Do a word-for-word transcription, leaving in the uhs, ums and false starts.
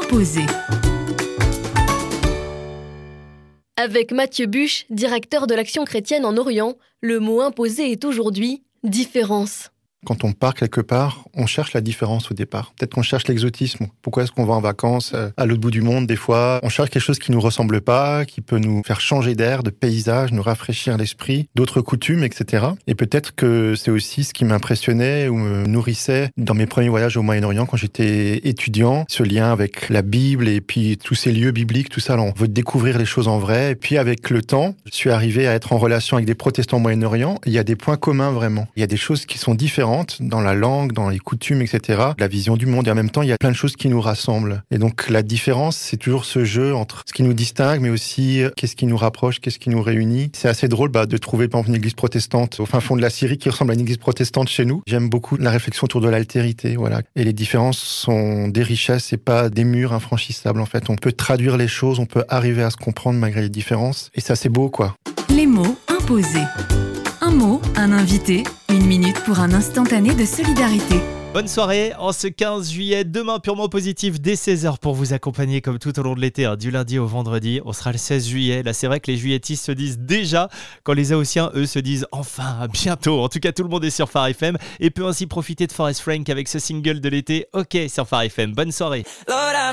imposé. Avec Mathieu Buche, directeur de l'Action chrétienne en Orient, le mot imposé est aujourd'hui différence. Quand on part quelque part, on cherche la différence au départ. Peut-être qu'on cherche l'exotisme. Pourquoi est-ce qu'on va en vacances à l'autre bout du monde des fois? On cherche quelque chose qui nous ressemble pas, qui peut nous faire changer d'air, de paysage, nous rafraîchir l'esprit, d'autres coutumes, et cetera. Et peut-être que c'est aussi ce qui m'impressionnait ou me nourrissait dans mes premiers voyages au Moyen-Orient quand j'étais étudiant. Ce lien avec la Bible et puis tous ces lieux bibliques, tout ça. Alors, on veut découvrir les choses en vrai. Et puis avec le temps, je suis arrivé à être en relation avec des protestants au Moyen-Orient. Il y a des points communs vraiment. Il y a des choses qui sont différentes dans la langue, dans les coutumes, et cetera, la vision du monde. Et en même temps, il y a plein de choses qui nous rassemblent. Et donc, la différence, c'est toujours ce jeu entre ce qui nous distingue, mais aussi qu'est-ce qui nous rapproche, qu'est-ce qui nous réunit. C'est assez drôle bah, de trouver, par exemple, une église protestante au fin fond de la Syrie qui ressemble à une église protestante chez nous. J'aime beaucoup la réflexion autour de l'altérité, voilà. Et les différences sont des richesses et pas des murs infranchissables, en fait. On peut traduire les choses, on peut arriver à se comprendre malgré les différences. Et ça, c'est beau, quoi. Les mots imposés. Un mot, un invité, une minute pour un instantané de solidarité. Bonne soirée en ce quinze juillet, demain purement positif dès seize heures pour vous accompagner comme tout au long de l'été, hein, du lundi au vendredi. On sera le seize juillet, là c'est vrai que les juilletistes se disent déjà, quand les Haussiens eux se disent enfin, bientôt. En tout cas tout le monde est sur Phare F M et peut ainsi profiter de Forest Frank avec ce single de l'été, OK sur Phare F M. Bonne soirée.